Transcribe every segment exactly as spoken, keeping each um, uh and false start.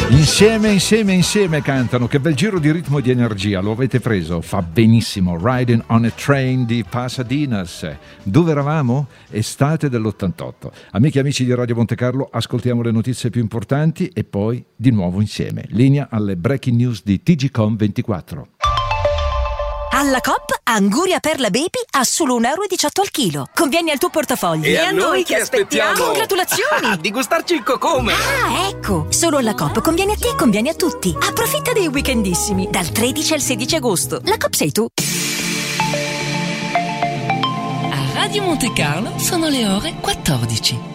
Insieme, insieme, insieme cantano. Che bel giro di ritmo e di energia. Lo avete preso? Fa benissimo. Riding on a Train di Pasadena's. Dove eravamo? Estate dell'ottantotto. Amiche e amici di Radio Monte Carlo, ascoltiamo le notizie più importanti e poi di nuovo insieme. Linea alle breaking news di T G Com ventiquattro. Alla Coop, Anguria Perla Baby a solo un euro e diciotto al chilo. Conviene al tuo portafoglio. E, e a noi che aspettiamo? aspettiamo? Congratulazioni! Di gustarci il cocome! Ah, ecco! Solo alla Coop conviene a te, conviene a tutti. Approfitta dei weekendissimi, dal tredici al sedici agosto. La Coop sei tu. A Radio Monte Carlo sono le ore quattordici.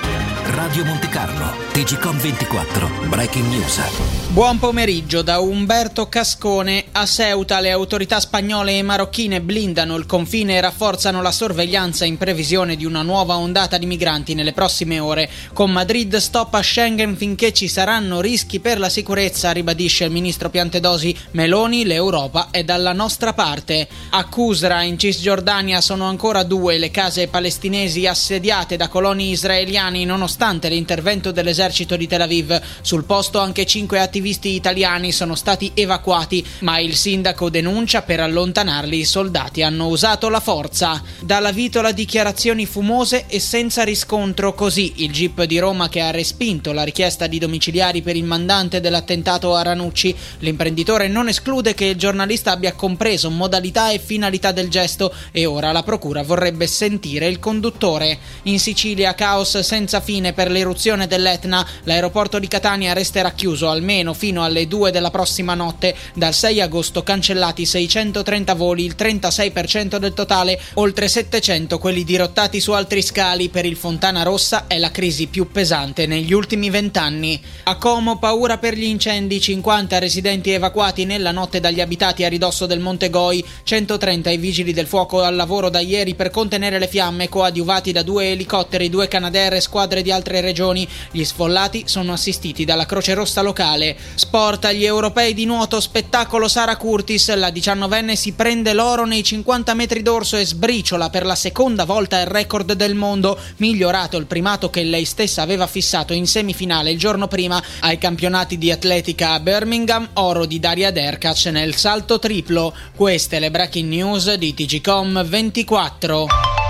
Radio Monte Carlo, T G Com ventiquattro, Breaking News. Buon pomeriggio da Umberto Cascone. A Ceuta le autorità spagnole e marocchine blindano il confine e rafforzano la sorveglianza in previsione di una nuova ondata di migranti nelle prossime ore. Con Madrid stop a Schengen finché ci saranno rischi per la sicurezza, ribadisce il ministro Piantedosi. Meloni, l'Europa è dalla nostra parte. A Qusra in Cisgiordania sono ancora due le case palestinesi assediate da coloni israeliani nonostante l'intervento dell'esercito di Tel Aviv. Sul posto anche cinque attivisti italiani sono stati evacuati, ma il sindaco denuncia per allontanarli i soldati hanno usato la forza. Dalla Vitola dichiarazioni fumose e senza riscontro, così il G I P di Roma che ha respinto la richiesta di domiciliari per il mandante dell'attentato a Ranucci. L'imprenditore non esclude che il giornalista abbia compreso modalità e finalità del gesto e ora la procura vorrebbe sentire il conduttore. In Sicilia caos senza fine per l'eruzione dell'Etna. L'aeroporto di Catania resterà chiuso almeno fino alle due della prossima notte. Dal sei agosto cancellati seicentotrenta voli, il trentasei per cento del totale, oltre settecento quelli dirottati su altri scali. Per il Fontana Rossa è la crisi più pesante negli ultimi vent'anni. A Como paura per gli incendi, cinquanta residenti evacuati nella notte dagli abitati a ridosso del Monte Goi, centotrenta i vigili del fuoco al lavoro da ieri per contenere le fiamme, coadiuvati da due elicotteri, due Canadair e squadre di altre regioni. Gli sfollati sono assistiti dalla Croce Rossa locale. Sport, agli europei di nuoto, spettacolo Sara Curtis. La diciannovenne si prende l'oro nei cinquanta metri d'orso e sbriciola per la seconda volta il record del mondo, migliorato il primato che lei stessa aveva fissato in semifinale il giorno prima ai campionati di atletica a Birmingham. Oro di Daria Derkac nel salto triplo. Queste le breaking news di T G Com ventiquattro.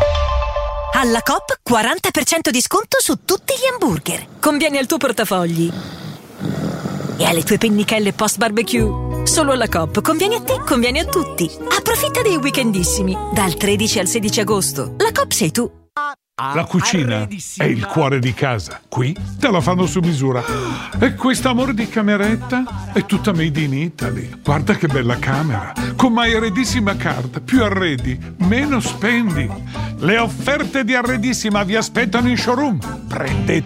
Alla Coop quaranta per cento di sconto su tutti gli hamburger. Conviene al tuo portafogli e alle tue pennichelle post barbecue. Solo alla Coop conviene a te, conviene a tutti. Approfitta dei weekendissimi dal tredici al sedici agosto. La Coop sei tu. La cucina è il cuore di casa. Qui te la fanno su misura. E questa amore di cameretta è tutta made in Italy. Guarda che bella camera. Con My Arredissima Card. Più arredi, meno spendi. Le offerte di Arredissima vi aspettano in showroom. Prendete